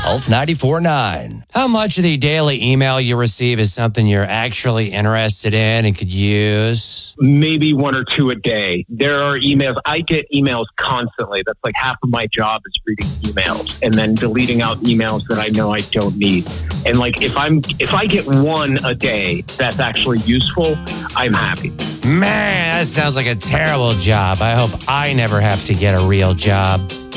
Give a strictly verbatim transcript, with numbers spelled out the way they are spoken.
Alt ninety-four point nine. How much of the daily email you receive is something you're actually interested in and could use? Maybe one or two a day. There are emails. I get emails constantly. That's like half of my job is reading emails and then deleting out emails that I know I don't need. And like if I'm if I get one a day that's actually useful, I'm happy. Man, that sounds like a terrible job. I hope I never have to get a real job.